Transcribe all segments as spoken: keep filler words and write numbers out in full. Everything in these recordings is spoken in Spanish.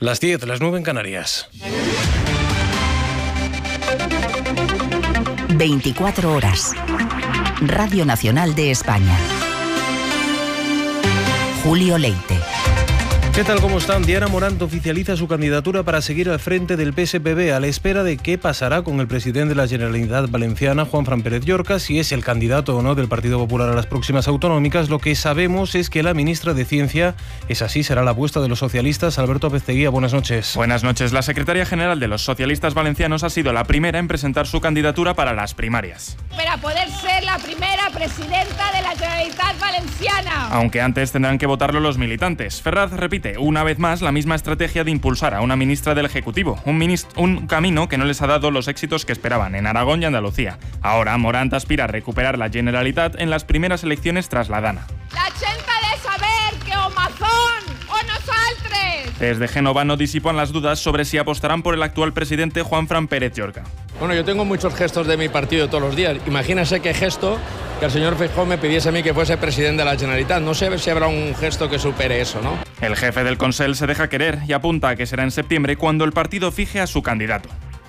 Las diez, las nueve en Canarias. veinticuatro horas. Radio Nacional de España. Julio Leite. ¿Qué tal, cómo están? Diana Morant oficializa su candidatura para seguir al frente del P S P B a la espera de qué pasará con el presidente de la Generalitat Valenciana, Juanfran Pérez Llorca, si es el candidato o no del Partido Popular a las próximas autonómicas. Lo que sabemos es que la ministra de Ciencia, es así, será la apuesta de los socialistas. Alberto Pesteguía, buenas noches. Buenas noches. La secretaria general de los socialistas valencianos ha sido la primera en presentar su candidatura para las primarias. Para poder ser la primera presidenta de la Generalitat Valenciana. Aunque antes tendrán que votarlo los militantes. Ferraz repite una vez más la misma estrategia de impulsar a una ministra del Ejecutivo, un, minist- un camino que no les ha dado los éxitos que esperaban en Aragón y Andalucía. Ahora Morant aspira a recuperar la Generalitat en las primeras elecciones tras la Dana. La gente de saber que o mazón o nosaltres. Desde Génova no disipan las dudas sobre si apostarán por el actual presidente Juanfran Pérez Llorca. Bueno, yo tengo muchos gestos de mi partido todos los días. Imagínese qué gesto que el señor Feijóo me pidiese a mí que fuese presidente de la Generalitat. No sé si habrá un gesto que supere eso, ¿no? El jefe del Consell se deja querer y apunta a que será en septiembre cuando el partido fije a su candidato.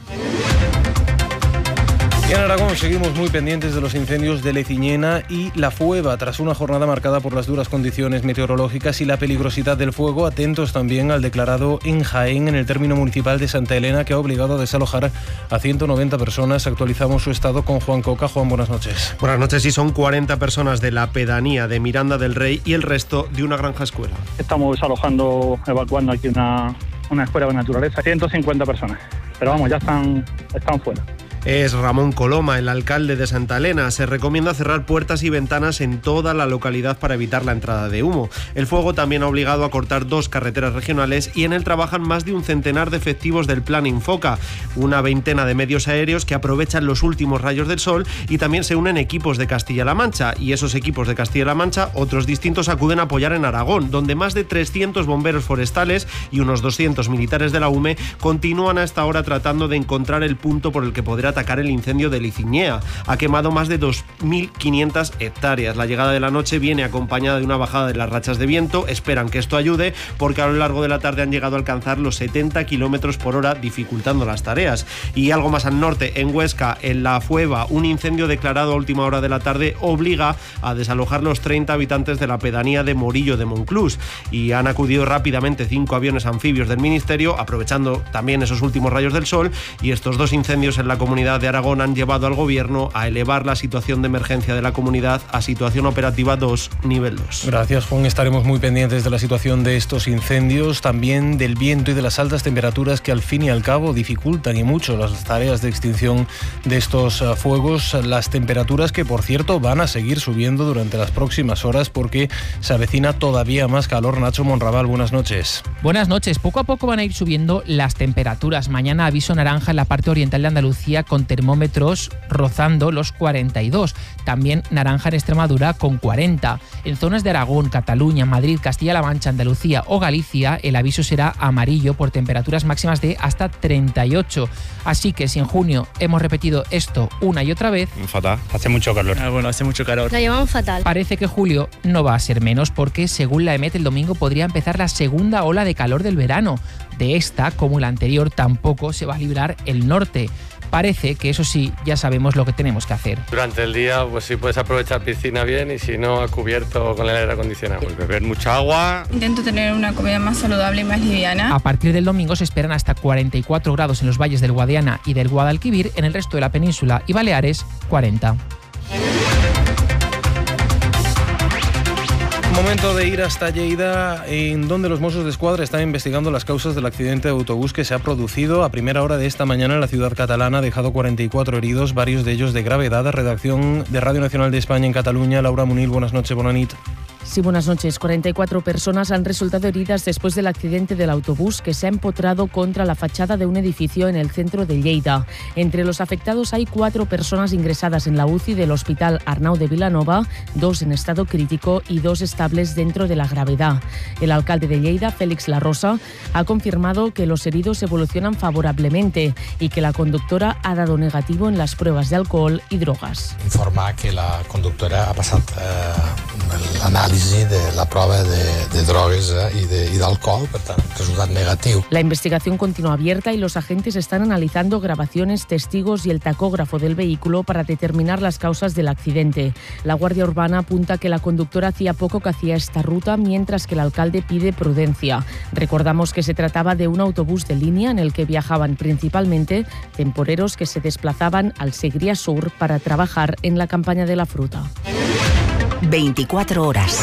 Y en Aragón seguimos muy pendientes de los incendios de Leciñena y La Fueva, tras una jornada marcada por las duras condiciones meteorológicas y la peligrosidad del fuego. Atentos también al declarado en Jaén, en el término municipal de Santa Elena, que ha obligado a desalojar a ciento noventa personas. Actualizamos su estado con Juan Coca. Juan, buenas noches. Buenas noches. Y son cuarenta personas de la pedanía de Miranda del Rey y el resto de una granja escuela. Estamos desalojando, evacuando aquí una, una escuela de naturaleza, ciento cincuenta personas, pero vamos, ya están, están fuera. Es Ramón Coloma, el alcalde de Santa Elena. Se recomienda cerrar puertas y ventanas en toda la localidad para evitar la entrada de humo. El fuego también ha obligado a cortar dos carreteras regionales y en él trabajan más de un centenar de efectivos del Plan Infoca, una veintena de medios aéreos que aprovechan los últimos rayos del sol, y también se unen equipos de Castilla-La Mancha. Y esos equipos de Castilla-La Mancha, otros distintos, acuden a apoyar en Aragón, donde más de trescientos bomberos forestales y unos doscientos militares de la U M E continúan a esta hora tratando de encontrar el punto por el que podrá atacar el incendio de Liciñea. Ha quemado más de dos mil quinientas hectáreas. La llegada de la noche viene acompañada de una bajada de las rachas de viento. Esperan que esto ayude porque a lo largo de la tarde han llegado a alcanzar los setenta kilómetros por hora, dificultando las tareas. Y algo más al norte, en Huesca, en La Fueva, un incendio declarado a última hora de la tarde obliga a desalojar los treinta habitantes de la pedanía de Morillo de Monclús, y han acudido rápidamente cinco aviones anfibios del Ministerio, aprovechando también esos últimos rayos del sol, y estos dos incendios en la comunidad de Aragón han llevado al gobierno a elevar la situación de emergencia de la comunidad a situación operativa dos, nivel dos. Gracias, Juan. Estaremos muy pendientes de la situación de estos incendios, también del viento y de las altas temperaturas que al fin y al cabo dificultan y mucho las tareas de extinción de estos uh, fuegos. Las temperaturas que, por cierto, van a seguir subiendo durante las próximas horas porque se avecina todavía más calor. Nacho Monraval, buenas noches. Buenas noches. Poco a poco van a ir subiendo las temperaturas. Mañana aviso naranja en la parte oriental de Andalucía con termómetros rozando los cuarenta y dos. También naranja en Extremadura con cuarenta. En zonas de Aragón, Cataluña, Madrid, Castilla-La Mancha, Andalucía o Galicia, el aviso será amarillo por temperaturas máximas de hasta treinta y ocho. Así que si en junio hemos repetido esto una y otra vez... Fatal, hace mucho calor. Ah, bueno, hace mucho calor. La llevamos fatal. Parece que julio no va a ser menos porque, según la EMET, el domingo podría empezar la segunda ola de calor del verano. De esta, como la anterior, tampoco se va a librar el norte. Parece que, eso sí, ya sabemos lo que tenemos que hacer. Durante el día, pues sí puedes aprovechar piscina bien, y si no, a cubierto con el aire acondicionado. Pues beber mucha agua. Intento tener una comida más saludable y más liviana. A partir del domingo se esperan hasta cuarenta y cuatro grados en los valles del Guadiana y del Guadalquivir, en el resto de la península y Baleares, cuarenta. Momento de ir hasta Lleida, en donde los Mossos d'Esquadra están investigando las causas del accidente de autobús que se ha producido a primera hora de esta mañana en la ciudad catalana. Ha dejado cuarenta y cuatro heridos, varios de ellos de gravedad. Redacción de Radio Nacional de España en Cataluña, Laura Munil, buenas noches, buena nit. Sí, buenas noches. cuarenta y cuatro personas han resultado heridas después del accidente del autobús que se ha empotrado contra la fachada de un edificio en el centro de Lleida. Entre los afectados hay cuatro personas ingresadas en la U C I del Hospital Arnau de Vilanova, dos en estado crítico y dos estables dentro de la gravedad. El alcalde de Lleida, Félix Larrosa, ha confirmado que los heridos evolucionan favorablemente y que la conductora ha dado negativo en las pruebas de alcohol y drogas. Informa que la conductora ha passat eh, l'anàlisi anàlisi de la prova de, de drogues eh, i, de, i d'alcohol, per tant, resultat negatiu. La investigación continúa abierta y los agentes están analizando grabaciones, testigos y el tacógrafo del vehículo para determinar las causas del accidente. La Guardia Urbana apunta que la conductora hacía poco que hacía esta ruta, mientras que el alcalde pide prudencia. Recordamos que se trataba de un autobús de línea en el que viajaban principalmente temporeros que se desplazaban al Segrià Sur para trabajar en la campaña de la fruta. veinticuatro horas.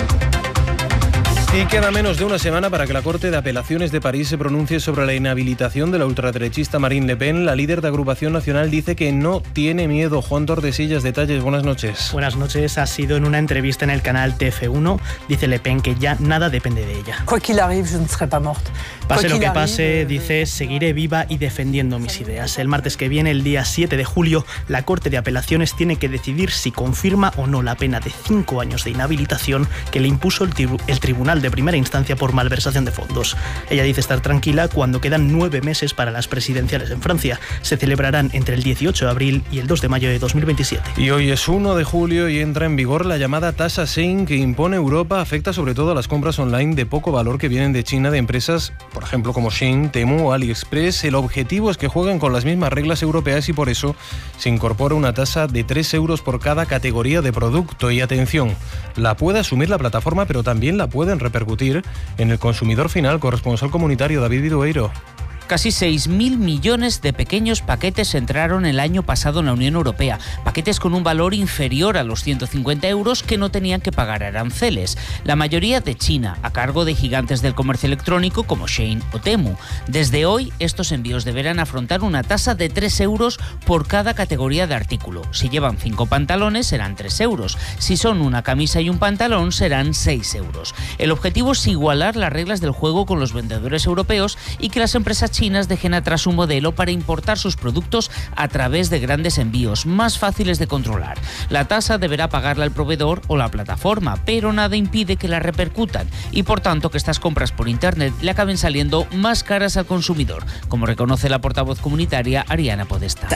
Y queda menos de una semana para que la Corte de Apelaciones de París se pronuncie sobre la inhabilitación de la ultraderechista Marine Le Pen. La líder de Agrupación Nacional dice que no tiene miedo. Juan Tordesillas, detalles, buenas noches. Buenas noches, ha sido en una entrevista en el canal T F uno. Dice Le Pen que ya nada depende de ella. Quoi qu'il arrive, je ne serai pas morte. Pase lo que pase, dice, seguiré viva y defendiendo mis ideas. El martes que viene, el día siete de julio, la Corte de Apelaciones tiene que decidir si confirma o no la pena de cinco años de inhabilitación que le impuso el, tribu- el Tribunal de Primera Instancia por malversación de fondos. Ella dice estar tranquila cuando quedan nueve meses para las presidenciales en Francia. Se celebrarán entre el dieciocho de abril y el dos de mayo de dos mil veintisiete. Y hoy es uno de julio y entra en vigor la llamada tasa Shein que impone Europa. Afecta sobre todo a las compras online de poco valor que vienen de China de empresas, por ejemplo, como Shein, Temu o AliExpress. El objetivo es que jueguen con las mismas reglas europeas y por eso se incorpora una tasa de tres euros por cada categoría de producto. Y atención, la puede asumir la plataforma, pero también la pueden repercutir en el consumidor final. Corresponsal comunitario David Vidueiro. Casi seis mil millones de pequeños paquetes entraron el año pasado en la Unión Europea. Paquetes con un valor inferior a los ciento cincuenta euros que no tenían que pagar aranceles. La mayoría de China, a cargo de gigantes del comercio electrónico como Shein o Temu. Desde hoy, estos envíos deberán afrontar una tasa de tres euros por cada categoría de artículo. Si llevan cinco pantalones, serán tres euros. Si son una camisa y un pantalón, serán seis euros. El objetivo es igualar las reglas del juego con los vendedores europeos y que las empresas chinas dejen atrás un modelo para importar sus productos a través de grandes envíos, más fáciles de controlar. La tasa deberá pagarla el proveedor o la plataforma, pero nada impide que la repercutan y por tanto que estas compras por internet le acaben saliendo más caras al consumidor, como reconoce la portavoz comunitaria Ariana Podesta.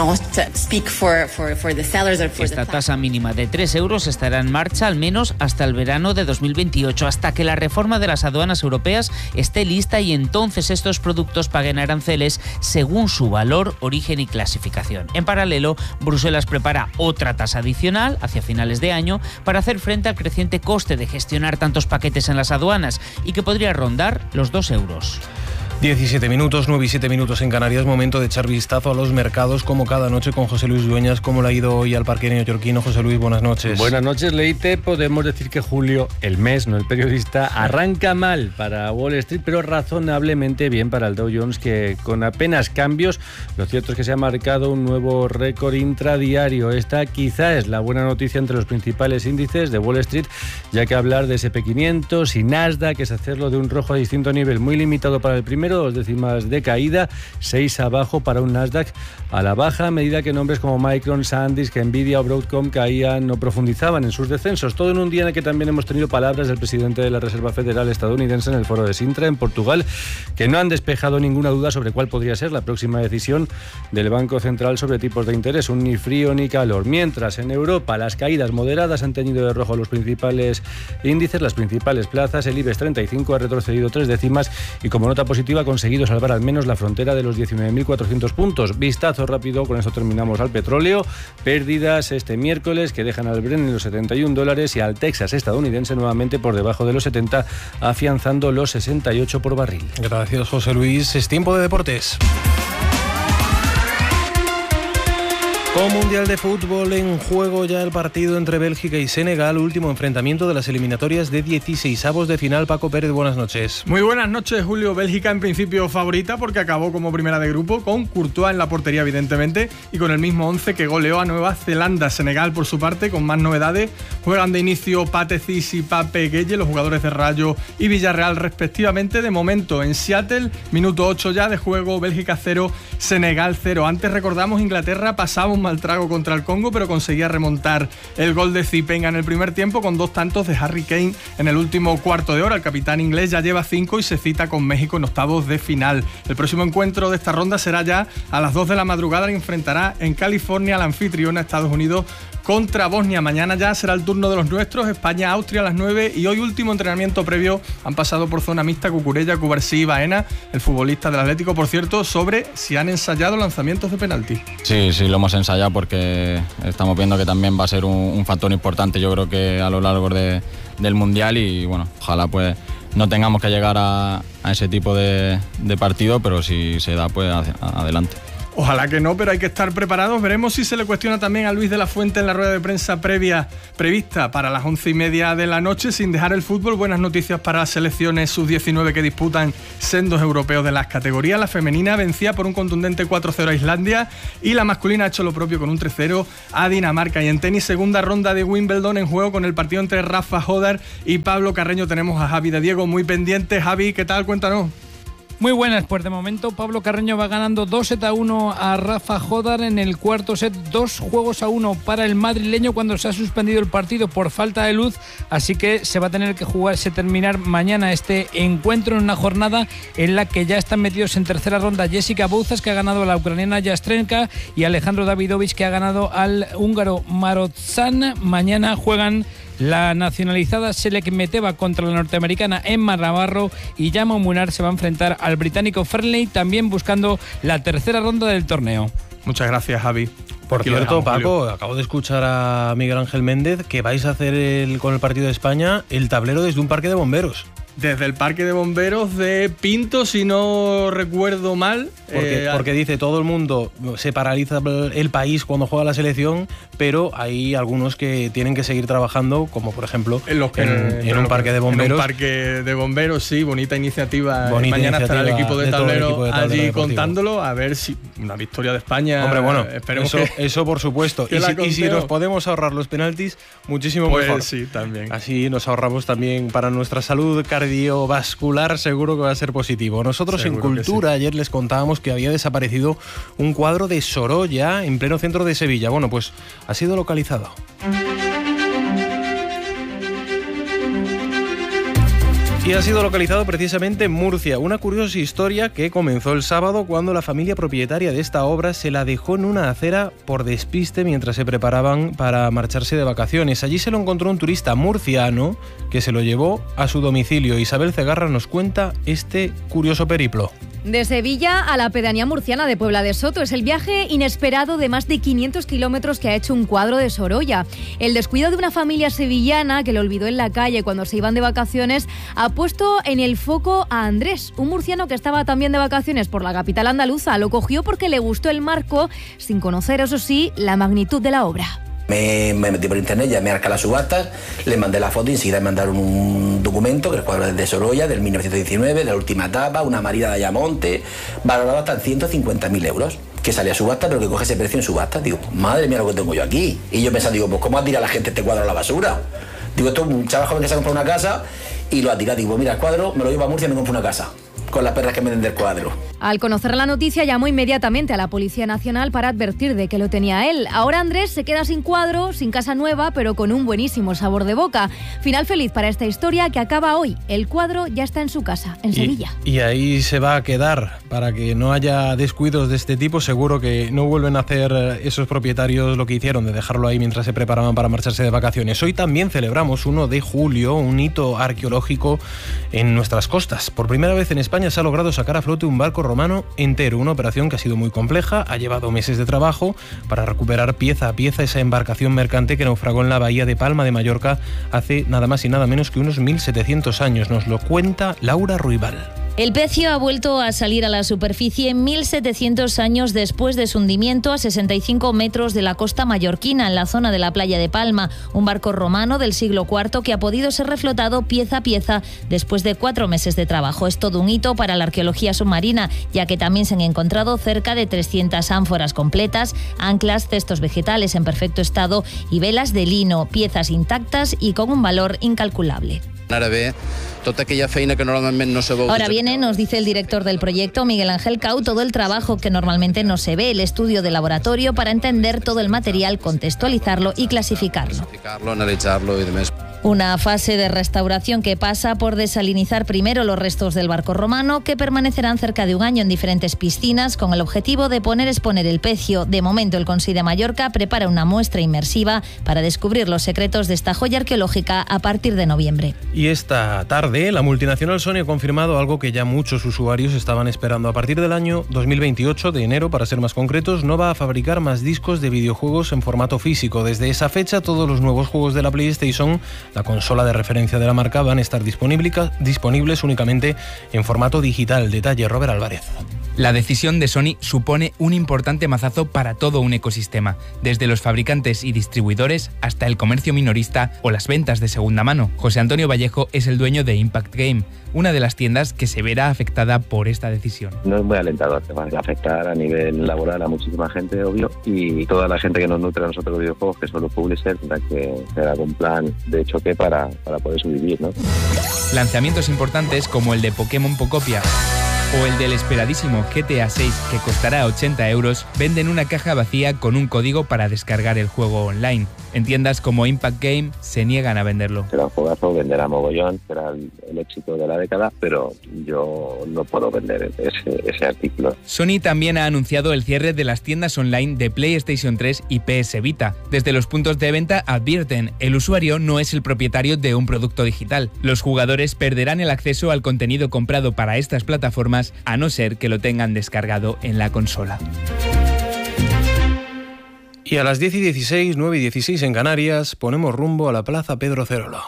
Esta tasa mínima de tres euros estará en marcha al menos hasta el verano de dos mil veintiocho, hasta que la reforma de las aduanas europeas esté lista y entonces estos productos paguen aranceles según su valor, origen y clasificación. En paralelo, Bruselas prepara otra tasa adicional hacia finales de año para hacer frente al creciente coste de gestionar tantos paquetes en las aduanas y que podría rondar los dos euros. diecisiete minutos, nueve y siete minutos en Canarias, momento de echar vistazo a los mercados como cada noche con José Luis Dueñas. ¿Cómo le ha ido hoy al parque neoyorquino? José Luis, buenas noches. Buenas noches, Leite. Podemos decir que julio, el mes, no el periodista, arranca mal para Wall Street, pero razonablemente bien para el Dow Jones, que con apenas cambios, lo cierto es que se ha marcado un nuevo récord intradiario. Esta quizá es la buena noticia entre los principales índices de Wall Street, ya que hablar de ese pe quinientos y Nasdaq es hacerlo de un rojo a distinto nivel, muy limitado para el primero, dos décimas de caída, seis abajo para un Nasdaq a la baja, a medida que nombres como Micron, SanDisk, Nvidia o Broadcom caían o profundizaban en sus descensos. Todo en un día en el que también hemos tenido palabras del presidente de la Reserva Federal estadounidense en el foro de Sintra, en Portugal, que no han despejado ninguna duda sobre cuál podría ser la próxima decisión del Banco Central sobre tipos de interés, un ni frío ni calor. Mientras en Europa las caídas moderadas han teñido de rojo los principales índices, las principales plazas. El IBEX treinta y cinco ha retrocedido tres décimas y como nota positiva ha conseguido salvar al menos la frontera de los diecinueve mil cuatrocientos puntos. Vistazo rápido, con esto terminamos, al petróleo. Pérdidas este miércoles que dejan al Brent en los setenta y un dólares y al Texas estadounidense nuevamente por debajo de los setenta, afianzando los sesenta y ocho por barril. Gracias, José Luis. Es tiempo de deportes. Con Mundial de Fútbol en juego ya el partido entre Bélgica y Senegal, último enfrentamiento de las eliminatorias de dieciseisavos de final. Paco Pérez, buenas noches. Muy buenas noches, Julio. Bélgica en principio favorita porque acabó como primera de grupo, con Courtois en la portería evidentemente y con el mismo once que goleó a Nueva Zelanda. Senegal por su parte con más novedades, juegan de inicio Pathé Ciss y Pape Gueye, los jugadores de Rayo y Villarreal respectivamente. De momento en Seattle, minuto ocho ya de juego, Bélgica cero, Senegal cero. Antes recordamos Inglaterra pasaba un mal trago contra el Congo, pero conseguía remontar el gol de Zipenga en el primer tiempo con dos tantos de Harry Kane en el último cuarto de hora. El capitán inglés ya lleva cinco y se cita con México en octavos de final. El próximo encuentro de esta ronda será ya a las dos de la madrugada y enfrentará en California al anfitrión a Estados Unidos contra Bosnia. Mañana ya será el turno de los nuestros, España-Austria a las nueve, y hoy último entrenamiento previo. Han pasado por zona mixta Cucurella, Cubarsí y Baena, el futbolista del Atlético, por cierto, sobre si han ensayado lanzamientos de penalti. Sí, sí, lo hemos ensayado porque estamos viendo que también va a ser un, un factor importante, yo creo que a lo largo de, del Mundial, y bueno, ojalá pues no tengamos que llegar a, a ese tipo de, de partido, pero si se da, pues hacia, adelante. Ojalá que no, pero hay que estar preparados. Veremos si se le cuestiona también a Luis de la Fuente en la rueda de prensa previa prevista para las once y media de la noche. Sin dejar el fútbol, buenas noticias para las selecciones sub diecinueve que disputan sendos europeos de las categorías. La femenina vencía por un contundente cuatro cero a Islandia y la masculina ha hecho lo propio con un tres cero a Dinamarca. Y en tenis, segunda ronda de Wimbledon en juego con el partido entre Rafa Jodar y Pablo Carreño. Tenemos a Javi de Diego muy pendiente. Javi, ¿qué tal? Cuéntanos. Muy buenas, pues de momento Pablo Carreño va ganando dos sets a uno a Rafa Jodar en el cuarto set, dos juegos a uno para el madrileño cuando se ha suspendido el partido por falta de luz, así que se va a tener que jugarse terminar mañana este encuentro en una jornada en la que ya están metidos en tercera ronda Jessica Bouzas, que ha ganado a la ucraniana Yastrenka, y Alejandro Davidovich, que ha ganado al húngaro Marozsan. Mañana juegan la nacionalizada Selek Meteva contra la norteamericana Emma Navarro, y Jaume Munar se va a enfrentar al británico Fernley, también buscando la tercera ronda del torneo. Muchas gracias, Javi. Por Aquí cierto, dejamos, Paco, Julio. acabo de escuchar a Miguel Ángel Méndez que vais a hacer el, con el partido de España el tablero desde un parque de bomberos. Desde el parque de bomberos de Pinto, si no recuerdo mal. Porque, eh, porque dice todo el mundo se paraliza el país cuando juega la selección, pero hay algunos que tienen que seguir trabajando, como por ejemplo en, los que, en, en un parque de bomberos. En un parque de bomberos, sí, bonita iniciativa. Bonita Mañana iniciativa estará el equipo de, de tablero, el equipo de tablero allí deportivo. Contándolo, a ver si una victoria de España. Hombre, bueno, esperemos eso, que, eso por supuesto. que Y si, la y si nos podemos ahorrar los penaltis, muchísimo pues mejor. Sí, también. Así nos ahorramos también para nuestra salud cardiovascular, seguro que va a ser positivo. Nosotros Seguro en Cultura ayer les contábamos que había desaparecido un cuadro de Sorolla en pleno centro de Sevilla. Bueno, pues ha sido localizado. Y ha sido localizado precisamente en Murcia. Una curiosa historia que comenzó el sábado cuando la familia propietaria de esta obra se la dejó en una acera por despiste mientras se preparaban para marcharse de vacaciones. Allí se lo encontró un turista murciano que se lo llevó a su domicilio. Isabel Cegarra nos cuenta este curioso periplo. De Sevilla a la pedanía murciana de Puebla de Soto es el viaje inesperado de más de quinientos kilómetros que ha hecho un cuadro de Sorolla. El descuido de una familia sevillana que lo olvidó en la calle cuando se iban de vacaciones ha puesto en el foco a Andrés, un murciano que estaba también de vacaciones por la capital andaluza. Lo cogió porque le gustó el marco, sin conocer, eso sí, la magnitud de la obra. Me, me metí por internet, llamé a las subastas, les mandé la foto y enseguida me mandaron un documento, que es el cuadro de Sorolla, del mil novecientos diecinueve, de la última etapa, una marina de Ayamonte, valorado hasta en ciento cincuenta mil euros, que salía a subasta, pero que coge ese precio en subasta. Digo, madre mía lo que tengo yo aquí. Y yo pensando, digo, pues ¿cómo ha tirado la gente este cuadro a la basura? Digo, esto es un chaval joven que se ha comprado una casa y lo ha tirado. Digo, mira, el cuadro me lo llevo a Murcia y me compro una casa, con las perras que me den del cuadro. Al conocer la noticia llamó inmediatamente a la Policía Nacional para advertir de que lo tenía él. Ahora Andrés se queda sin cuadro, sin casa nueva, pero con un buenísimo sabor de boca. Final feliz para esta historia que acaba hoy. El cuadro ya está en su casa, en y, Sevilla. Y ahí se va a quedar, para que no haya descuidos de este tipo. Seguro que no vuelven a hacer esos propietarios lo que hicieron, de dejarlo ahí mientras se preparaban para marcharse de vacaciones. Hoy también celebramos uno de julio, un hito arqueológico en nuestras costas. Por primera vez en España se ha logrado sacar a flote un barco romano entero, una operación que ha sido muy compleja, ha llevado meses de trabajo para recuperar pieza a pieza esa embarcación mercante que naufragó en la bahía de Palma de Mallorca hace nada más y nada menos que unos mil setecientos años. Nos lo cuenta Laura Ruibal. El pecio ha vuelto a salir a la superficie mil setecientos años después de su hundimiento a sesenta y cinco metros de la costa mallorquina, en la zona de la playa de Palma. Un barco romano del siglo cuarto que ha podido ser reflotado pieza a pieza después de cuatro meses de trabajo. Es todo un hito para la arqueología submarina, ya que también se han encontrado cerca de trescientas ánforas completas, anclas, cestos vegetales en perfecto estado y velas de lino, piezas intactas y con un valor incalculable. Ara bé, tota aquella feina que normalment no se veu. Ahora viene, nos dice el director del proyecto, Miguel Ángel Cau, todo el trabajo que normalmente no se ve, el estudio de laboratorio para entender todo el material, contextualizarlo y clasificarlo. Clasificar-lo, analitzar-lo i demés. Una fase de restauración que pasa por desalinizar primero los restos del barco romano, que permanecerán cerca de un año en diferentes piscinas con el objetivo de poner a exponer el pecio. De momento, el Consell de Mallorca prepara una muestra inmersiva para descubrir los secretos de esta joya arqueológica a partir de noviembre. Y esta tarde, la multinacional Sony ha confirmado algo que ya muchos usuarios estaban esperando. A partir del año dos mil veintiocho, de enero para ser más concretos, no va a fabricar más discos de videojuegos en formato físico. Desde esa fecha, todos los nuevos juegos de la PlayStation, la consola de referencia de la marca, van a estar disponibles únicamente en formato digital. Detalle, Robert Álvarez. La decisión de Sony supone un importante mazazo para todo un ecosistema, desde los fabricantes y distribuidores hasta el comercio minorista o las ventas de segunda mano. José Antonio Vallejo es el dueño de Impact Game, una de las tiendas que se verá afectada por esta decisión. No es muy alentador, te va a afectar a nivel laboral a muchísima gente, obvio, y toda la gente que nos nutre a nosotros los videojuegos, que son los publishers, tendrá que hacer algún plan de choque para, para poder sobrevivir, ¿no? Lanzamientos importantes como el de Pokémon Pocopia o el del esperadísimo G T A seis, que costará ochenta euros, venden una caja vacía con un código para descargar el juego online. En tiendas como Impact Game se niegan a venderlo. Será un juegazo, venderá mogollón, será el, el éxito de la década, pero yo no puedo vender ese, ese artículo. Sony también ha anunciado el cierre de las tiendas online de PlayStation tres y P S Vita. Desde los puntos de venta advierten, el usuario no es el propietario de un producto digital. Los jugadores perderán el acceso al contenido comprado para estas plataformas, a no ser que lo tengan descargado en la consola. Y a las diez y dieciséis, nueve y dieciséis en Canarias, ponemos rumbo a la Plaza Pedro Cerolo.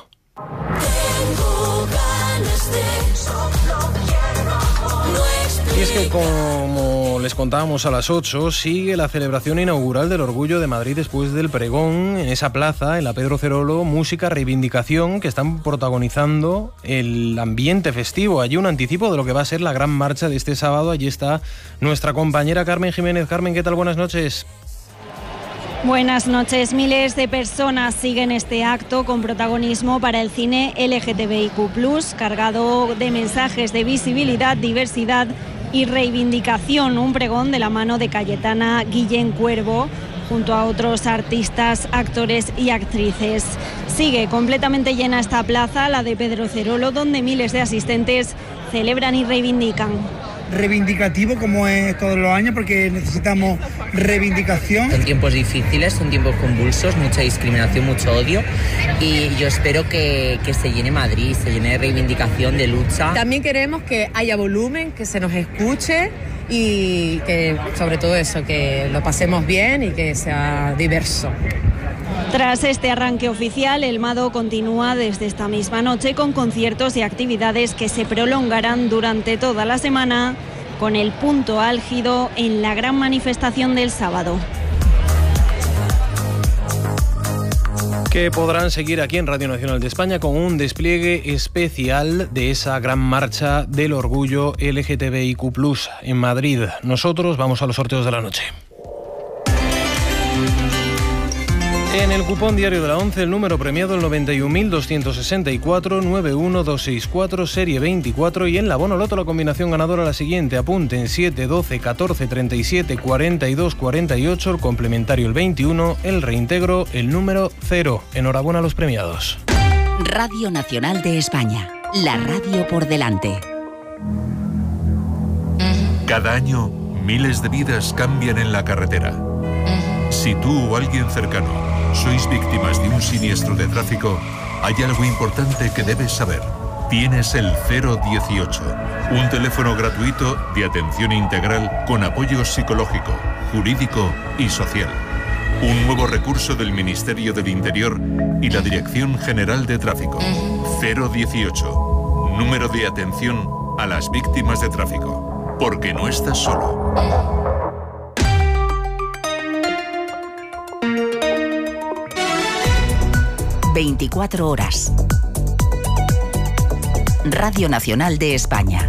Y es que, como les contábamos a las ocho, sigue la celebración inaugural del Orgullo de Madrid después del pregón en esa plaza, en la Pedro Cerolo. Música, reivindicación, que están protagonizando el ambiente festivo. Allí un anticipo de lo que va a ser la gran marcha de este sábado. Allí está nuestra compañera Carmen Jiménez. Carmen, ¿qué tal? Buenas noches. Buenas noches. Miles de personas siguen este acto con protagonismo para el cine L G T B I Q plus, cargado de mensajes de visibilidad, diversidad y reivindicación. Un pregón de la mano de Cayetana Guillén Cuervo, junto a otros artistas, actores y actrices. Sigue completamente llena esta plaza, la de Pedro Cerolo, donde miles de asistentes celebran y reivindican. Reivindicativo como es todos los años, porque necesitamos reivindicación. Son tiempos difíciles, son tiempos convulsos, mucha discriminación, mucho odio, y yo espero que, que se llene Madrid, se llene de reivindicación, de lucha. También queremos que haya volumen, que se nos escuche y que sobre todo eso, que lo pasemos bien y que sea diverso. Tras este arranque oficial, el Mado continúa desde esta misma noche con conciertos y actividades que se prolongarán durante toda la semana, con el punto álgido en la gran manifestación del sábado. Que podrán seguir aquí en Radio Nacional de España con un despliegue especial de esa gran marcha del orgullo L G T B I Q plus en Madrid. Nosotros vamos a los sorteos de la noche. En el cupón diario de la once, el número premiado el noventa y un mil doscientos sesenta y cuatro, noventa y uno doscientos sesenta y cuatro, serie veinticuatro, y en la Bono Loto la combinación ganadora la siguiente. Apunten: siete, doce, catorce, treinta y siete, cuarenta y dos, cuarenta y ocho, el complementario el veintiuno, el reintegro el número cero. Enhorabuena a los premiados. Radio Nacional de España, la radio por delante. Cada año, miles de vidas cambian en la carretera. Si tú o alguien cercano sois víctimas de un siniestro de tráfico, hay algo importante que debes saber. Tienes el cero dieciocho, un teléfono gratuito de atención integral con apoyo psicológico, jurídico y social. Un nuevo recurso del Ministerio del Interior y la Dirección General de Tráfico. cero dieciocho, número de atención a las víctimas de tráfico. Porque no estás solo. veinticuatro horas. Radio Nacional de España.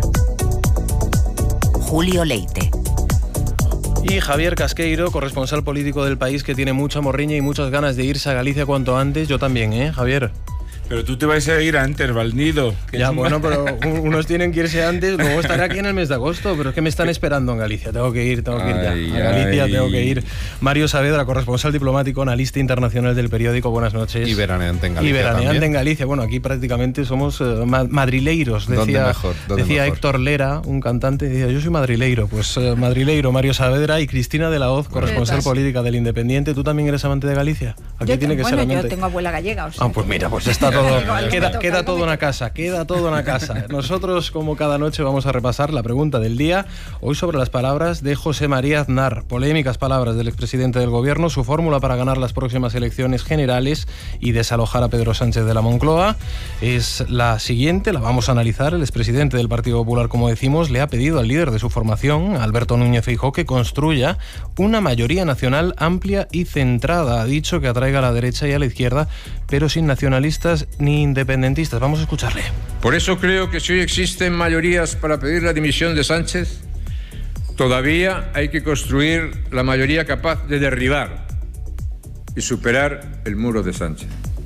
Julio Leite. Y Javier Casqueiro, corresponsal político del País, que tiene mucha morriña y muchas ganas de irse a Galicia cuanto antes. Yo también, ¿eh, Javier? Pero tú te vas a ir antes, Valnido. Ya, bueno, pero unos tienen que irse antes, luego estaré aquí en el mes de agosto, pero es que me están esperando en Galicia. Tengo que ir, tengo que ir ya. Ay, a Galicia ay. tengo que ir. Mario Saavedra, corresponsal diplomático, analista internacional del periódico. Buenas noches. Y veraneante en Galicia. Y veraneante también. en Galicia. Bueno, aquí prácticamente somos uh, ma madrileiros. Decía, ¿Dónde mejor? ¿Dónde decía mejor? Héctor Lera, un cantante, decía, yo soy madrileiro. Pues uh, madrileiro, Mario Saavedra y Cristina de la Hoz, corresponsal política del Independiente. ¿Tú también eres amante de Galicia? Aquí yo tiene que bueno, ser amante. yo tengo abuela gallega, o sea. Ah, pues mira, pues está todo. queda queda todo en la casa, queda todo en la casa. Nosotros, como cada noche, vamos a repasar la pregunta del día. Hoy sobre las palabras de José María Aznar. Polémicas palabras del expresidente del gobierno, su fórmula para ganar las próximas elecciones generales y desalojar a Pedro Sánchez de la Moncloa es la siguiente, la vamos a analizar. El expresidente del Partido Popular, como decimos, le ha pedido al líder de su formación, Alberto Núñez Feijóo, que construya una mayoría nacional amplia y centrada. Ha dicho que atraiga a la derecha y a la izquierda, pero sin nacionalistas ni independentistas. Vamos a escucharle. Por eso creo que si hoy existen mayorías para pedir la dimisión de Sánchez, todavía hay que construir la mayoría capaz de derribar y superar el muro de Sánchez.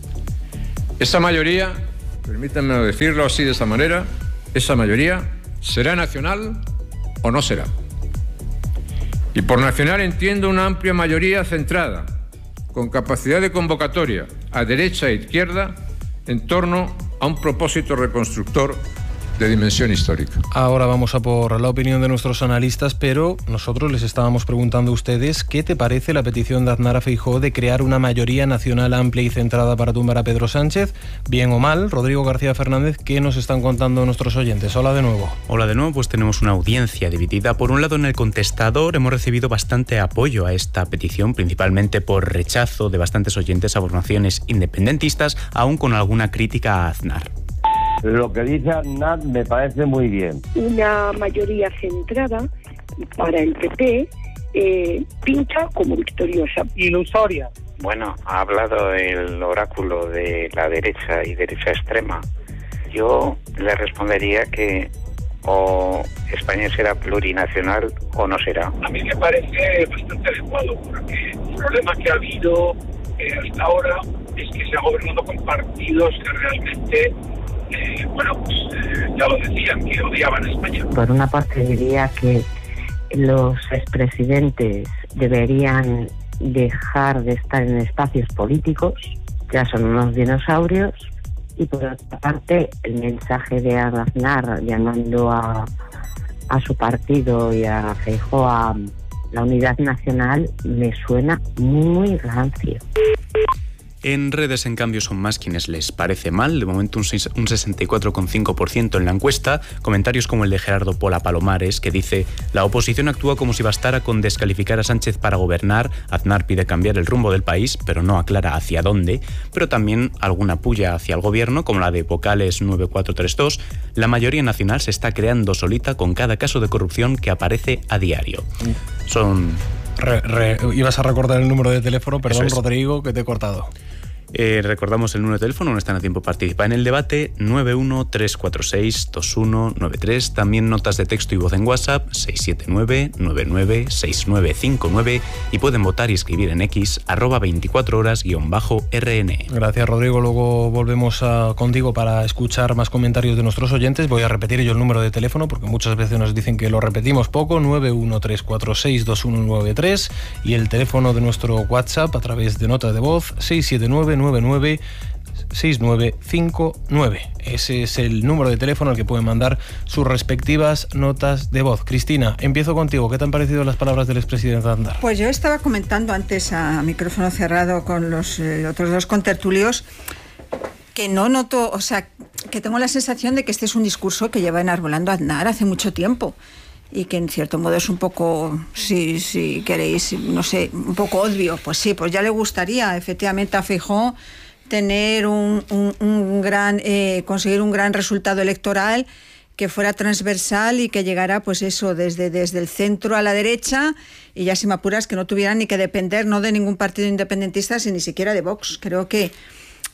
Esa mayoría, permítanme decirlo así de esa manera, esa mayoría será nacional o no será. Y por nacional entiendo una amplia mayoría centrada, con capacidad de convocatoria a derecha e izquierda, en torno a un propósito reconstructor de dimensión histórica. Ahora vamos a por la opinión de nuestros analistas, pero nosotros les estábamos preguntando a ustedes qué te parece la petición de Aznar a Feijóo de crear una mayoría nacional amplia y centrada para tumbar a Pedro Sánchez, bien o mal. Rodrigo García Fernández, ¿qué nos están contando nuestros oyentes? Hola de nuevo. Hola de nuevo, pues tenemos una audiencia dividida. Por un lado, en el contestador hemos recibido bastante apoyo a esta petición, principalmente por rechazo de bastantes oyentes a formaciones independentistas, aún con alguna crítica a Aznar. Lo que dice Aznar me parece muy bien. Una mayoría centrada para el P P eh, pinta como victoriosa. Ilusoria. Bueno, ha hablado el oráculo de la derecha y derecha extrema. Yo le respondería que o España será plurinacional o no será. A mí me parece bastante adecuado, porque el problema que ha habido eh, hasta ahora es que se ha gobernado con partidos que realmente... Eh, bueno, pues eh, ya lo decían, que odiaban a España. Por una parte diría que los expresidentes deberían dejar de estar en espacios políticos, ya son unos dinosaurios, y por otra parte el mensaje de Aznar llamando a, a su partido y a Feijóo a la unidad nacional me suena muy rancio. En redes, en cambio, son más quienes les parece mal. De momento, un sesenta y cuatro coma cinco por ciento en la encuesta. Comentarios como el de Gerardo Pola Palomares, que dice: la oposición actúa como si bastara con descalificar a Sánchez para gobernar. Aznar pide cambiar el rumbo del país, pero no aclara hacia dónde. Pero también alguna puya hacia el gobierno, como la de Vocales nueve cuatro tres dos. La mayoría nacional se está creando solita con cada caso de corrupción que aparece a diario. Son... Re, re, ibas a recordar el número de teléfono, perdón, es. Rodrigo, que te he cortado. Eh, recordamos el número de teléfono, no están a tiempo participar en el debate, nueve uno tres cuatro seis dos uno nueve tres. También notas de texto y voz en WhatsApp, seis siete nueve nueve nueve seis nueve cinco nueve, y pueden votar y escribir en X, arroba veinticuatro horas guión bajo R N. Gracias, Rodrigo. Luego volvemos a, contigo para escuchar más comentarios de nuestros oyentes. Voy a repetir yo el número de teléfono porque muchas veces nos dicen que lo repetimos poco, nueve uno tres cuatro seis dos uno nueve tres, y el teléfono de nuestro WhatsApp a través de nota de voz, seis siete nueve nueve nueve seis nueve cinco nueve. Ese es el número de teléfono al que pueden mandar sus respectivas notas de voz. Cristina, empiezo contigo. ¿Qué te han parecido las palabras del expresidente Aznar? Pues yo estaba comentando antes a micrófono cerrado con los eh, otros dos contertulios que no noto, o sea, que tengo la sensación de que este es un discurso que lleva enarbolando Aznar hace mucho tiempo. Y que en cierto modo es un poco, si, si queréis, no sé, un poco obvio. Pues sí, pues ya le gustaría efectivamente a Feijóo tener un, un, un gran, eh, conseguir un gran resultado electoral que fuera transversal y que llegara, pues eso, desde, desde el centro a la derecha, y ya si me apuras que no tuvieran ni que depender no de ningún partido independentista, ni siquiera de Vox. Creo que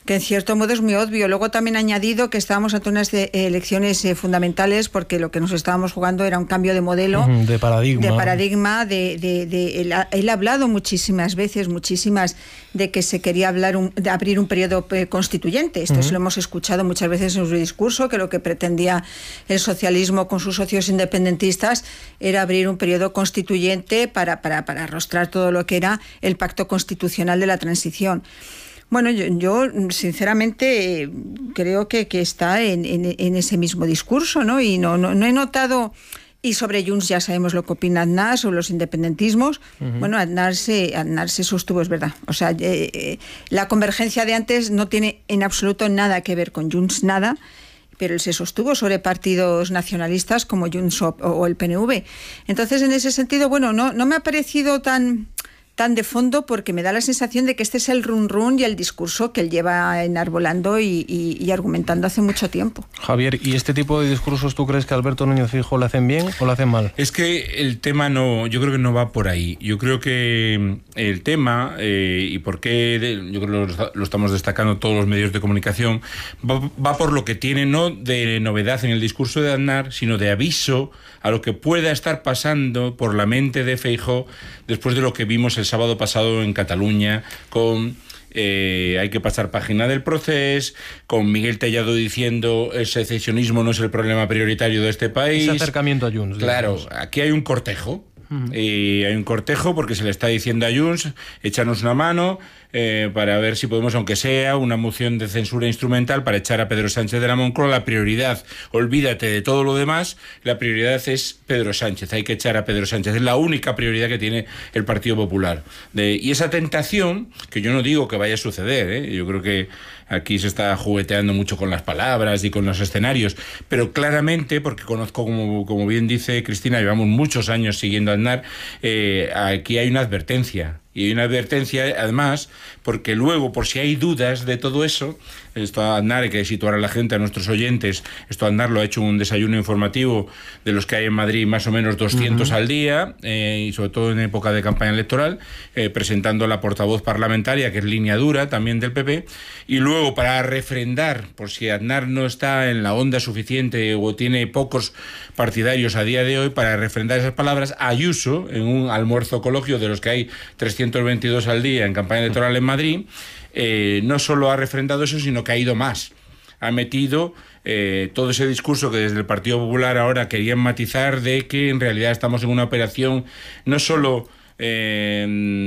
que en cierto modo es muy obvio. Luego también ha añadido que estábamos ante unas de, eh, elecciones eh, fundamentales porque lo que nos estábamos jugando era un cambio de modelo, uh-huh, de paradigma. De paradigma, de, de, de, él, ha, él ha hablado muchísimas veces, muchísimas, de que se quería hablar un, de abrir un periodo eh, constituyente. Esto uh-huh. lo hemos escuchado muchas veces en su discurso, que lo que pretendía el socialismo con sus socios independentistas era abrir un periodo constituyente para, para, para arrostrar todo lo que era el pacto constitucional de la transición. Bueno, yo, yo sinceramente eh, creo que, que está en, en, en ese mismo discurso, ¿no? Y no, no, no he notado... Y sobre Junts ya sabemos lo que opina Aznar sobre los independentismos. Uh-huh. Bueno, Aznar se, Aznar se sostuvo, es verdad. O sea, eh, eh, la convergencia de antes no tiene en absoluto nada que ver con Junts, nada, pero él se sostuvo sobre partidos nacionalistas como Junts o, o el P N V. Entonces, en ese sentido, bueno, no, no me ha parecido tan... tan de fondo porque me da la sensación de que este es el run run y el discurso que él lleva enarbolando y, y, y argumentando hace mucho tiempo. Javier, ¿y este tipo de discursos tú crees que a Alberto Núñez Feijóo le hacen bien o le hacen mal? Es que el tema no, yo creo que no va por ahí. Yo creo que el tema, eh, y por qué, yo creo que lo, lo estamos destacando todos los medios de comunicación, va, va por lo que tiene no de novedad en el discurso de Aznar, sino de aviso a lo que pueda estar pasando por la mente de Feijóo después de lo que vimos el sábado pasado en Cataluña con eh, hay que pasar página del proceso, con Miguel Tellado diciendo el secesionismo no es el problema prioritario de este país. Ese acercamiento a Junts. Claro, digamos. Aquí hay un cortejo. Uh-huh. Y hay un cortejo porque se le está diciendo a Junts, échanos una mano eh, para ver si podemos, aunque sea una moción de censura instrumental para echar a Pedro Sánchez de la Moncloa. La prioridad, olvídate de todo lo demás, la prioridad es Pedro Sánchez, hay que echar a Pedro Sánchez, es la única prioridad que tiene el Partido Popular. De, y esa tentación, que yo no digo que vaya a suceder, ¿eh? Yo creo que aquí se está jugueteando mucho con las palabras y con los escenarios, pero claramente, porque conozco, como, como bien dice Cristina, llevamos muchos años siguiendo a Aznar, eh, aquí hay una advertencia. Y hay una advertencia, además, porque luego, por si hay dudas de todo eso, esto a Aznar hay que situar a la gente, a nuestros oyentes, esto Aznar lo ha hecho un desayuno informativo de los que hay en Madrid, más o menos doscientos uh-huh. al día, eh, y sobre todo en época de campaña electoral, eh, presentando a la portavoz parlamentaria, que es línea dura, también del P P, y luego para refrendar, por si Aznar no está en la onda suficiente o tiene pocos partidarios a día de hoy, para refrendar esas palabras, Ayuso, en un almuerzo coloquio de los que hay trescientos veintidós al día en campaña electoral en Madrid, eh, no solo ha refrendado eso, sino que ha ido más. Ha metido eh, todo ese discurso que desde el Partido Popular ahora querían matizar de que en realidad estamos en una operación no solo eh,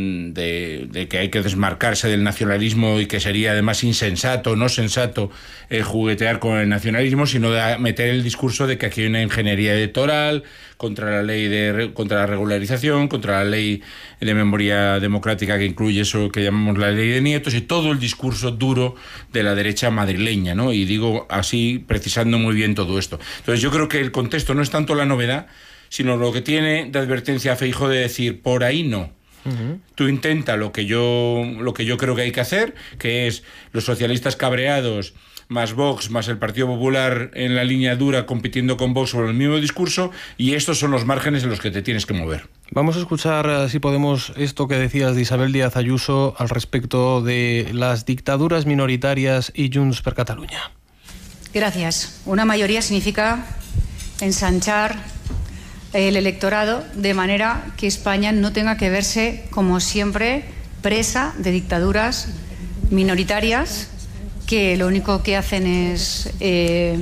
de, de que hay que desmarcarse del nacionalismo y que sería además insensato, no sensato eh, juguetear con el nacionalismo, sino de meter el discurso de que aquí hay una ingeniería electoral contra la ley de contra la regularización, contra la ley de memoria democrática que incluye eso que llamamos la ley de nietos, y todo el discurso duro de la derecha madrileña, ¿no? Y digo así, precisando muy bien todo esto. Entonces yo creo que el contexto no es tanto la novedad, sino lo que tiene de advertencia a Feijóo de decir, por ahí no. Uh-huh. Tú intenta lo que yo lo que yo creo que hay que hacer, que es los socialistas cabreados más Vox, más el Partido Popular en la línea dura compitiendo con Vox sobre el mismo discurso, y estos son los márgenes en los que te tienes que mover. Vamos a escuchar, si podemos, esto que decías de Isabel Díaz Ayuso al respecto de las dictaduras minoritarias y Junts per Catalunya. Gracias. Una mayoría significa ensanchar el electorado de manera que España no tenga que verse, como siempre, presa de dictaduras minoritarias que lo único que hacen es eh,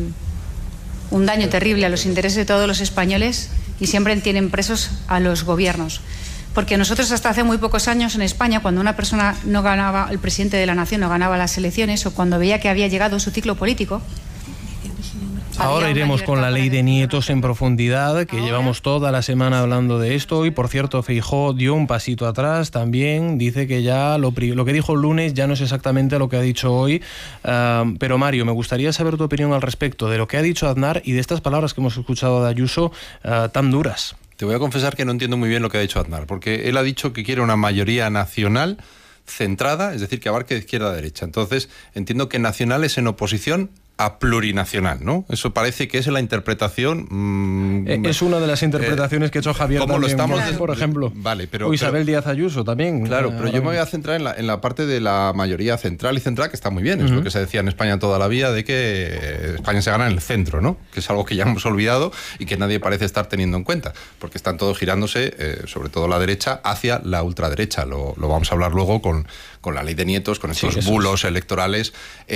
un daño terrible a los intereses de todos los españoles y siempre tienen presos a los gobiernos. Porque nosotros hasta hace muy pocos años en España, cuando una persona no ganaba, el presidente de la nación no ganaba las elecciones, o cuando veía que había llegado su ciclo político, ahora iremos con la ley de nietos en profundidad, que llevamos toda la semana hablando de esto, y por cierto Feijóo dio un pasito atrás también, dice que ya lo, lo que dijo el lunes ya no es exactamente lo que ha dicho hoy, uh, pero Mario, me gustaría saber tu opinión al respecto de lo que ha dicho Aznar y de estas palabras que hemos escuchado de Ayuso uh, tan duras. Te voy a confesar que no entiendo muy bien lo que ha dicho Aznar, porque él ha dicho que quiere una mayoría nacional centrada, es decir, que abarque de izquierda a derecha. Entonces, entiendo que nacional es en oposición a plurinacional, ¿no? Eso parece que es la interpretación... Mmm, es una de las interpretaciones eh, que ha hecho Javier también, lo estamos claro. por ejemplo. Vale, pero, o Isabel pero, Díaz Ayuso también. Claro, pero yo me voy a centrar en la, en la parte de la mayoría central y central, que está muy bien. Uh-huh. Es lo que se decía en España toda la vida, de que España se gana en el centro, ¿no? Que es algo que ya hemos olvidado y que nadie parece estar teniendo en cuenta, porque están todos girándose, eh, sobre todo la derecha, hacia la ultraderecha. Lo, lo vamos a hablar luego con, con la ley de nietos, con estos sí, bulos es. electorales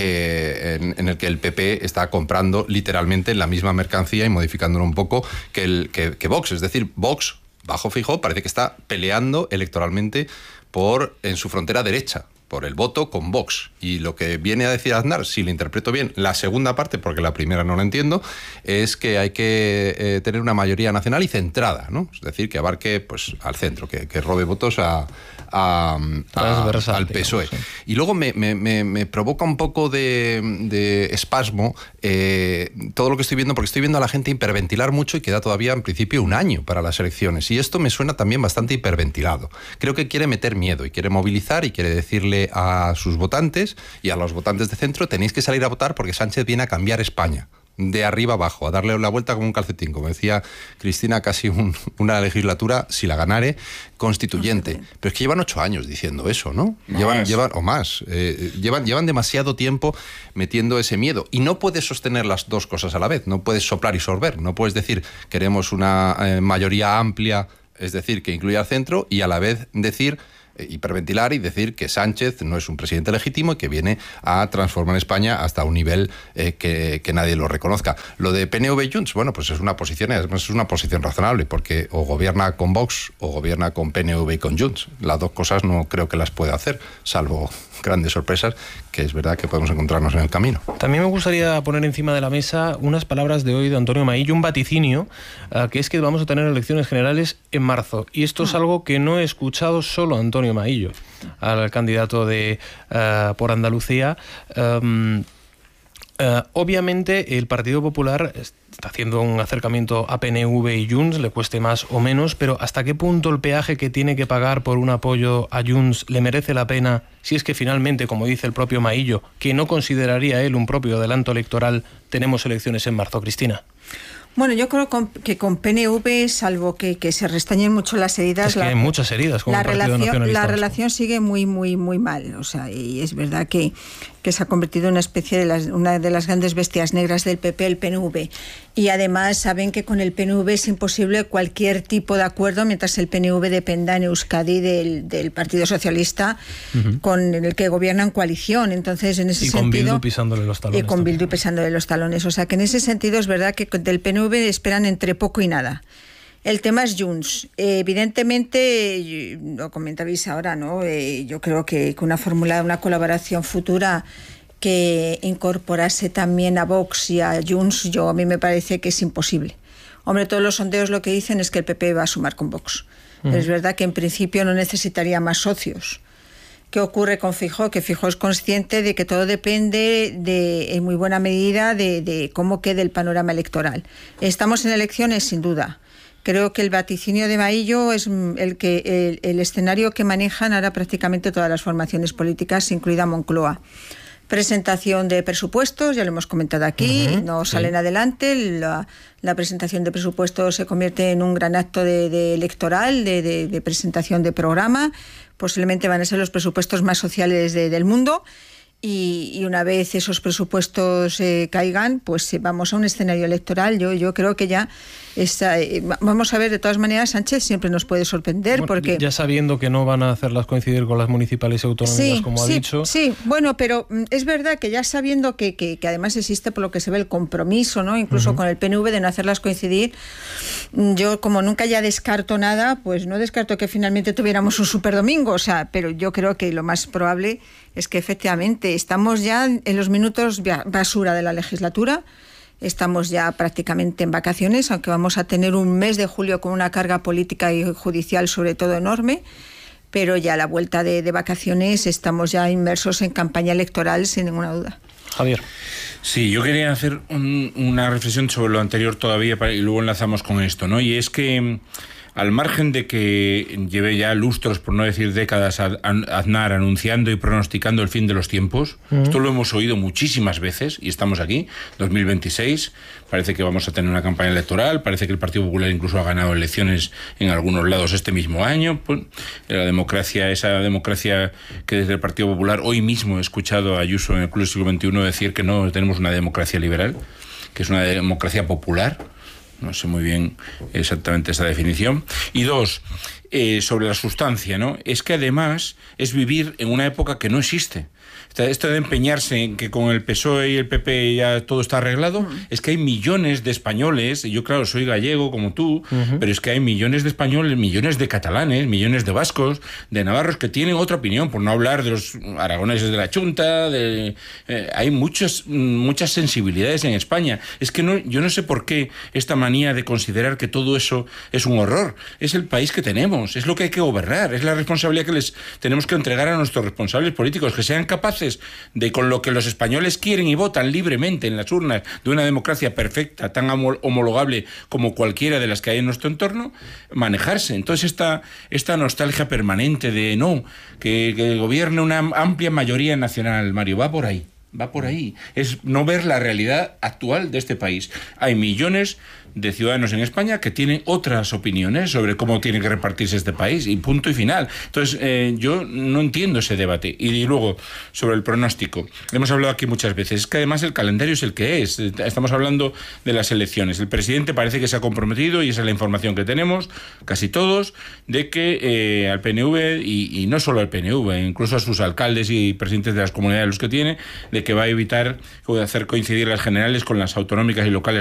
eh, en, en el que el P P está comprando literalmente la misma mercancía y modificándolo un poco que, el, que, que Vox. Es decir, Vox, bajo Feijóo, parece que está peleando electoralmente por en su frontera derecha, por el voto con Vox. Y lo que viene a decir Aznar, si le interpreto bien, la segunda parte, porque la primera no la entiendo, es que hay que eh, tener una mayoría nacional y centrada, ¿no? Es decir, que abarque pues al centro, que, que robe votos a, a, a, al P S O E. Digamos, sí. Y luego me, me, me, me provoca un poco de, de espasmo eh, todo lo que estoy viendo, porque estoy viendo a la gente hiperventilar mucho y queda todavía en principio un año para las elecciones. Y esto me suena también bastante hiperventilado. Creo que quiere meter miedo y quiere movilizar y quiere decirle a sus votantes y a los votantes de centro: tenéis que salir a votar porque Sánchez viene a cambiar España de arriba abajo, a darle la vuelta como un calcetín, como decía Cristina, casi un, una legislatura, si la ganare, constituyente. Pero es que llevan ocho años diciendo eso, ¿no? Llevan, llevan, o más, eh, llevan, llevan demasiado tiempo metiendo ese miedo, y no puedes sostener las dos cosas a la vez, no puedes soplar y sorber, no puedes decir queremos una eh, mayoría amplia, es decir, que incluya al centro, y a la vez decir hiperventilar y decir que Sánchez no es un presidente legítimo y que viene a transformar España hasta un nivel eh, que, que nadie lo reconozca. Lo de P N V y Junts, bueno, pues es una posición, además es una posición razonable, porque o gobierna con Vox o gobierna con P N V y con Junts. Las dos cosas no creo que las pueda hacer, salvo grandes sorpresas, que es verdad que podemos encontrarnos en el camino. También me gustaría poner encima de la mesa unas palabras de hoy de Antonio Maillo, un vaticinio, uh, que es que vamos a tener elecciones generales en marzo. Y esto es algo que no he escuchado solo a Antonio Maillo, al candidato de uh, por Andalucía. Um, Uh, obviamente el Partido Popular está haciendo un acercamiento a P N V y Junts, le cueste más o menos, pero ¿hasta qué punto el peaje que tiene que pagar por un apoyo a Junts le merece la pena, si es que finalmente, como dice el propio Maillo, que no consideraría él un propio adelanto electoral, tenemos elecciones en marzo? Cristina. Bueno, yo creo que con P N V, salvo que, que se restañen mucho las heridas... Es que la, hay muchas heridas con la el Partido relación, Nacionalista La Vasco. relación sigue muy, muy, muy mal. O sea, y es verdad que, que se ha convertido en una especie de las, una de las grandes bestias negras del P P, el P N V. Y además saben que con el P N V es imposible cualquier tipo de acuerdo mientras el P N V dependa en Euskadi del, del Partido Socialista, uh-huh. con el que gobierna en coalición. Entonces, en ese y sentido... con Bildu pisándole los talones. Y con también. Bildu pisándole los talones. O sea, que en ese sentido es verdad que del P N V esperan entre poco y nada. El tema es Junts. Eh, evidentemente, lo comentabais ahora, ¿no? Eh, yo creo que con una fórmula, una colaboración futura que incorporase también a Vox y a Junts, yo a mí me parece que es imposible. Hombre, todos los sondeos lo que dicen es que el P P va a sumar con Vox. Uh-huh. Es verdad que en principio no necesitaría más socios. ¿Qué ocurre con Feijóo? Que Feijóo es consciente de que todo depende de, en muy buena medida de, de cómo quede el panorama electoral. Estamos en elecciones, sin duda. Creo que el vaticinio de Maillo es el, que, el, el escenario que manejan ahora prácticamente todas las formaciones políticas, incluida Moncloa. Presentación de presupuestos, ya lo hemos comentado aquí, uh-huh, no salen sí. adelante. La, la presentación de presupuestos se convierte en un gran acto de, de electoral, de, de, de presentación de programa. Posiblemente van a ser los presupuestos más sociales de, del mundo. Y, y una vez esos presupuestos eh, caigan, pues eh, vamos a un escenario electoral. Yo, yo creo que ya está, eh, vamos a ver, de todas maneras, Sánchez siempre nos puede sorprender. Bueno, porque ya sabiendo que no van a hacerlas coincidir con las municipales y autonómicas, sí, como sí, ha dicho. Sí, bueno, pero es verdad que ya sabiendo que, que, que además existe, por lo que se ve, el compromiso, ¿no? Incluso uh-huh. con el P N V de no hacerlas coincidir, yo como nunca ya descarto nada, pues no descarto que finalmente tuviéramos un superdomingo, o sea, pero yo creo que lo más probable es que efectivamente estamos ya en los minutos basura de la legislatura, estamos ya prácticamente en vacaciones, aunque vamos a tener un mes de julio con una carga política y judicial sobre todo enorme, pero ya a la vuelta de, de vacaciones estamos ya inmersos en campaña electoral sin ninguna duda. Javier. Sí, yo quería hacer un, una reflexión sobre lo anterior todavía para, y luego enlazamos con esto, ¿no? Y es que al margen de que lleve ya lustros, por no decir décadas, Aznar anunciando y pronosticando el fin de los tiempos, uh-huh. esto lo hemos oído muchísimas veces y estamos aquí, dos mil veintiséis, parece que vamos a tener una campaña electoral, parece que el Partido Popular incluso ha ganado elecciones en algunos lados este mismo año, pues, la democracia, esa democracia que desde el Partido Popular, hoy mismo he escuchado a Ayuso en el Club del Siglo veintiuno decir que no tenemos una democracia liberal, que es una democracia popular. No sé muy bien exactamente esa definición. Y dos, eh, sobre la sustancia, ¿no? Es que además es vivir en una época que no existe. Esto de empeñarse en que con el P S O E y el P P ya todo está arreglado, uh-huh. es que hay millones de españoles, y yo claro, soy gallego como tú, uh-huh. pero es que hay millones de españoles, millones de catalanes, millones de vascos, de navarros que tienen otra opinión, por no hablar de los aragoneses de la Chunta, de, eh, hay muchas, muchas sensibilidades en España. Es que no, yo no sé por qué esta manía de considerar que todo eso es un horror. Es el país que tenemos, es lo que hay que gobernar, es la responsabilidad que les tenemos que entregar a nuestros responsables políticos, que sean capaces de, con lo que los españoles quieren y votan libremente en las urnas de una democracia perfecta, tan homologable como cualquiera de las que hay en nuestro entorno, manejarse. Entonces esta, esta nostalgia permanente de no, que, que gobierne una amplia mayoría nacional, Mario, va por ahí. Va por ahí. Es no ver la realidad actual de este país. Hay millones de ciudadanos en España que tienen otras opiniones sobre cómo tiene que repartirse este país, y punto y final. Entonces, eh, yo no entiendo ese debate. Y, y luego, sobre el pronóstico. Hemos hablado aquí muchas veces. Es que además el calendario es el que es. Estamos hablando de las elecciones. El presidente parece que se ha comprometido, y esa es la información que tenemos, casi todos, de que eh, al P N V, y, y no solo al P N V, incluso a sus alcaldes y presidentes de las comunidades los que tiene, de que va a evitar hacer coincidir las generales con las autonómicas y locales